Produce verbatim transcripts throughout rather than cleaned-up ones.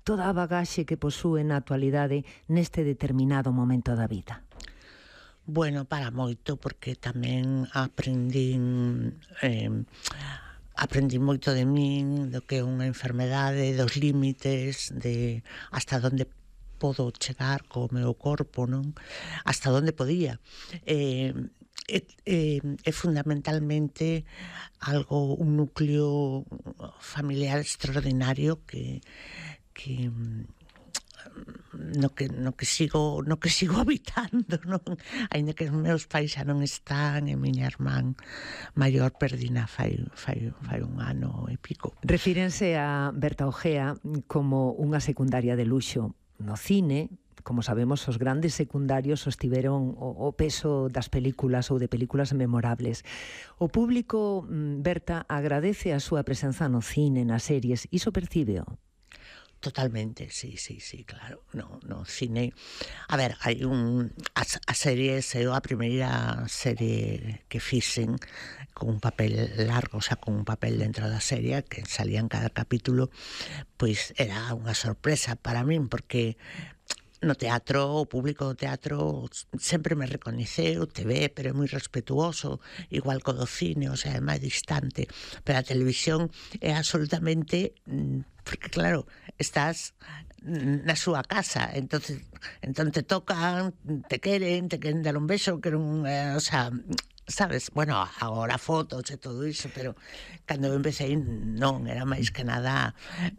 toda a bagaxe que posúe na actualidade neste determinado momento da vida? Bueno, para moito, porque tamén aprendín eh, aprendí moito de min, do que é unha enfermedade, dos límites, de hasta onde podo chegar co meu corpo, non? Hasta onde podía. Eh, é, é, é fundamentalmente algo, un núcleo familiar extraordinario que que no que no que sigo no que sigo habitando, non? Aínda que os meus pais xa non están, e miña irmán maior perdina fai fai fai un ano e pico. Refírense a Berta Ojea como unha secundaria de luxo no cine. Como sabemos, os grandes secundarios sostiveron o, o peso das películas ou de películas memorables. O público, Berta, agradece a súa presenza no cine, nas series, iso percíbeo? Totalmente, sí, sí, sí, claro. No, no, cine... A ver, hai un... As, as series, eu a primeira serie que fixen con un papel largo, o sea, con un papel dentro da serie, que salía en cada capítulo, pois era unha sorpresa para min, porque no teatro, o público do teatro sempre me recoñeceu, te ve, pero é moi respetuoso, igual co do cine, o sea, é máis distante. Pero a televisión é absolutamente... Porque, claro, estás na súa casa, entonces, entón te tocan, te queren, te queren dar un beso, queren, eh, o sea... Sabes, bueno, agora fotos e todo iso, pero cando eu empecé non, era máis que nada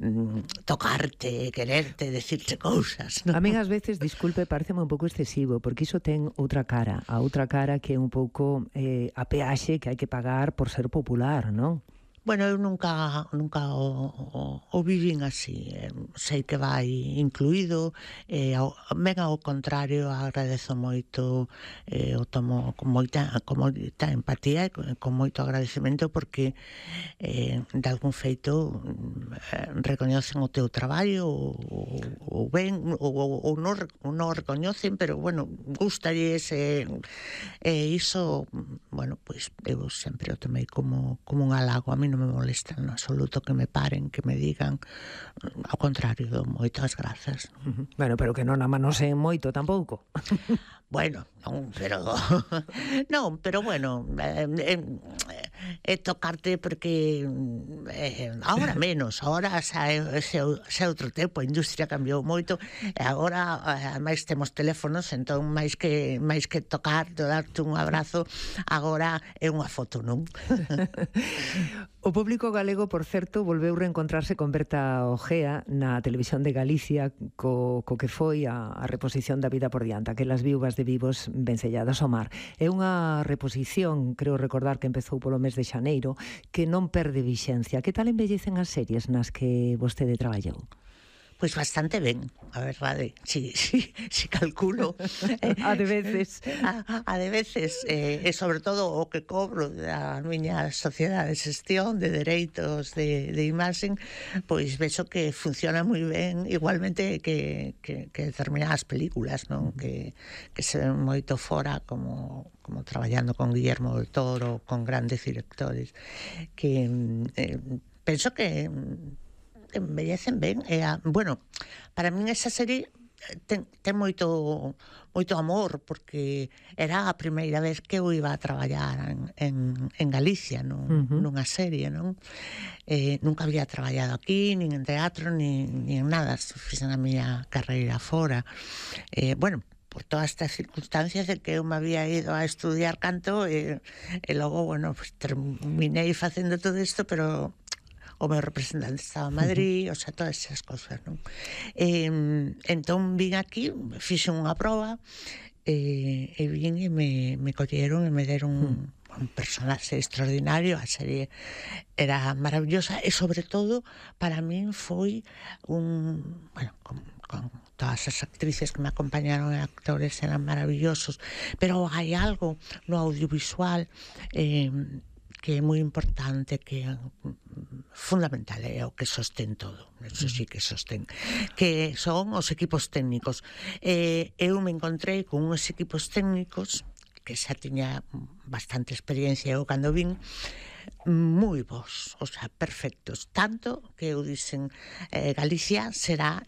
mm, tocarte, quererte, decirte cousas, non? A min ás veces, disculpe, pareceme un pouco excesivo, porque iso ten outra cara, a outra cara que é un pouco eh, a peaxe que hai que pagar por ser popular, non? Bueno, eu nunca nunca o, o, o vivín así. Eh, sei que vai incluído, eh, ao, ben ao contrario, agradezo moito, eh, o tomo con moita, con moita empatía e con, con moito agradecemento, porque eh, de algún feito eh, recoñecen o teu traballo, ou, ou ben, ou, ou non, non recoñecen, pero bueno, gustalles, e eh, iso, bueno, pois pues, eu sempre o tomei como, como un halago. A mí non me molesta en absoluto que me paren, que me digan, ao contrario, do moitas grazas. Uh-huh. Bueno, pero que non amanoseen moito tampouco. Bueno, non, pero non, pero bueno, eh, eh, é tocarte porque eh, agora menos, agora xa é, xa é outro tempo, a industria cambiou moito, e agora ademais temos teléfonos, entón máis que máis que tocar, darte un abrazo, agora é unha foto, non? O público galego, por certo, volveu reencontrarse con Berta Ojea na televisión de Galicia co, co que foi a, a reposición da Vida por diante, aquelas viúvas de vivos vencelladas ao mar. É unha reposición, creo recordar que empezou polo mes de xaneiro, que non perde vixencia. Que tal embellecen as series nas que vostede traballou? Pois bastante ben, a verdade, si, si, si calculo. A de veces. A, a de veces, eh, e sobre todo o que cobro da miña sociedade de xestión de dereitos de, de imaxen, pois vexo que funciona moi ben, igualmente que, que, que determinadas películas, non? Que, que se ven moito fora, como, como traballando con Guillermo del Toro, con grandes directores, que eh, penso que embellecen ben, e a, bueno, para min esa serie ten, ten moito moito amor, porque era a primeira vez que eu iba a traballar en, en, en Galicia, non, uh-huh. nunha serie, non? Eh, nunca había traballado aquí, nin en teatro, nin, nin en nada, fixen a miña carreira fora. Eh, bueno, por todas estas circunstancias de que eu me había ido a estudiar canto, e, e logo, bueno, pues, terminei facendo todo isto, pero o meu representante estaba en Madrid, uh-huh. o sea, todas esas cosas, non? Eh, entón vin aquí, fixen unha proba, e, e vin e me, me colleron e me deron un, un personaxe extraordinario. A serie era maravillosa, e sobre todo para min foi un, bueno, con, con todas as actrices que me acompañaron e actores eran maravillosos, pero hai algo no audiovisual eh, que é moi importante, que é fundamental, é o que sostén todo, eso sí que sostén, que son os equipos técnicos. Eh, eu me encontrei con uns equipos técnicos que xa tiña bastante experiencia eu cando vin, moi bons, o sea, perfectos, tanto que eu dixen, eh, Galicia será